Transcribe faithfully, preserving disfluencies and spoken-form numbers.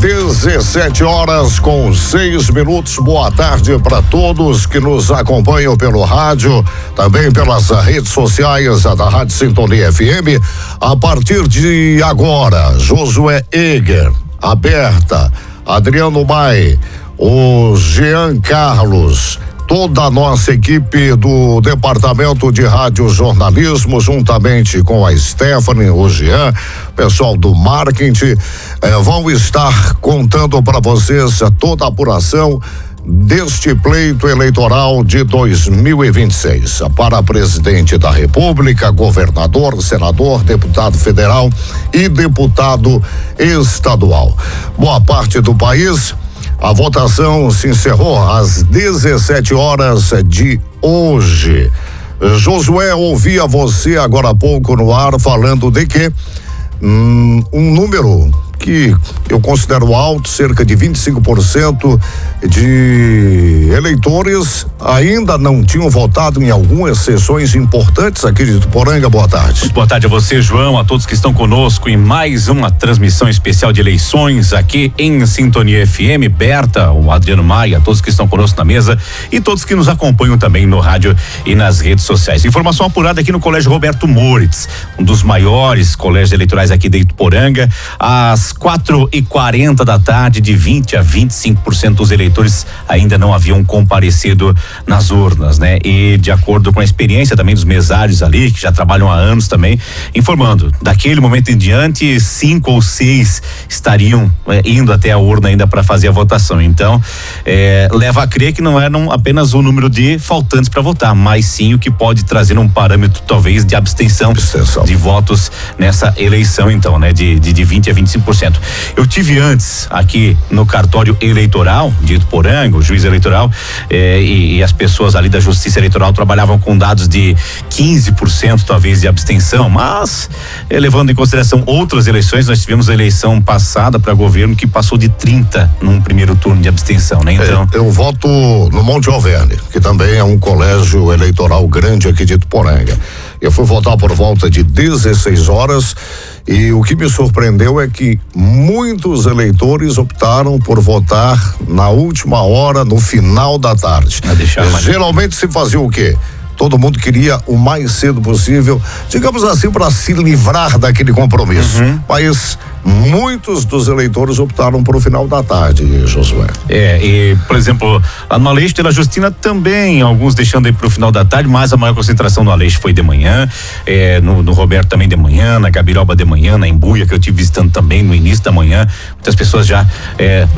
dezessete horas com seis minutos. Boa tarde para todos que nos acompanham pelo rádio, também pelas redes sociais da Rádio Sintonia F M. A partir de agora, Josué Eger, Aberta, Adriano Mai, o Jean Carlos, toda a nossa equipe do Departamento de Rádio Jornalismo, juntamente com a Stephanie, o Jean, pessoal do marketing, eh, vão estar contando para vocês toda a apuração deste pleito eleitoral de dois mil e vinte e seis. Para presidente da República, governador, senador, deputado federal e deputado estadual. Boa parte do país. A votação se encerrou às dezessete horas de hoje. Josué, ouvia você agora há pouco no ar falando de que hum, um número que eu considero alto, cerca de vinte e cinco por cento de eleitores ainda não tinham votado em algumas sessões importantes aqui de Ituporanga. Boa tarde. Muito boa tarde a você, João, a todos que estão conosco em mais uma transmissão especial de eleições aqui em Sintonia F M. Berta, o Adriano Maia, todos que estão conosco na mesa e todos que nos acompanham também no rádio e nas redes sociais. Informação apurada aqui no Colégio Roberto Moritz, um dos maiores colégios eleitorais aqui de Ituporanga. Às quatro e quarenta da tarde, de vinte a vinte e cinco por cento dos eleitores ainda não haviam comparecido nas urnas, né? E de acordo com a experiência também dos mesários ali, que já trabalham há anos também, informando, daquele momento em diante, cinco ou seis estariam é, indo até a urna ainda para fazer a votação. Então, é, leva a crer que não eram apenas o número de faltantes para votar, mas sim o que pode trazer um parâmetro talvez de abstenção, abstenção. de votos nessa eleição, então, né? De, de, de vinte a vinte e cinco por cento. Eu tive antes aqui no cartório eleitoral de Ituporanga, o juiz eleitoral, eh, e, e as pessoas ali da Justiça Eleitoral trabalhavam com dados de quinze por cento talvez de abstenção, mas eh, levando em consideração outras eleições, nós tivemos a eleição passada para governo que passou de trinta num primeiro turno de abstenção, né? Então, é, eu voto no Monte Alverne, que também é um colégio eleitoral grande aqui de Ituporanga. Eu fui votar por volta de dezesseis horas e o que me surpreendeu é que muitos eleitores optaram por votar na última hora, no final da tarde. Geralmente se fazia o quê? Todo mundo queria o mais cedo possível, digamos assim, para se livrar daquele compromisso. Uhum. Mas muitos dos eleitores optaram para o final da tarde, Josué. É, e, por exemplo, lá no Aleixo de La Justina também, alguns deixando aí para o final da tarde, mas a maior concentração no Aleixo foi de manhã, é, no, no Roberto também de manhã, na Gabiroba de manhã, na Embuia, que eu estive visitando também no início da manhã, muitas pessoas já é,